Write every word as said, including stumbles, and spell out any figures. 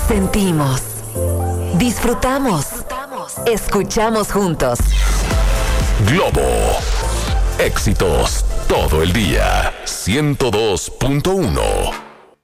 Sentimos, disfrutamos, escuchamos juntos. Globo. Éxitos todo el día. ciento dos punto uno.